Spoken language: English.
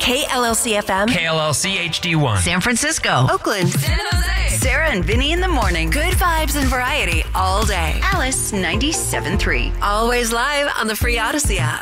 KLLC FM. KLLC HD1. San Francisco. Oakland. San Jose. Sarah and Vinny in the morning. Good vibes and variety all day. Alice 97.3. Always live on the free Odyssey app.